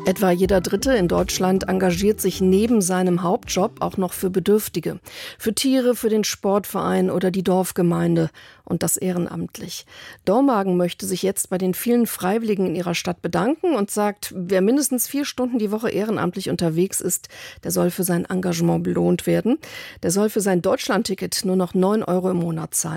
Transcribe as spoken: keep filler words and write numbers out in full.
Etwa jeder Dritte in Deutschland engagiert sich neben seinem Hauptjob auch noch für Bedürftige. Für Tiere, für den Sportverein oder die Dorfgemeinde. Und das ehrenamtlich. Dormagen möchte sich jetzt bei den vielen Freiwilligen in ihrer Stadt bedanken und sagt, wer mindestens vier Stunden die Woche ehrenamtlich unterwegs ist, der soll für sein Engagement belohnt werden. Der soll für sein Deutschlandticket nur noch neun Euro im Monat zahlen.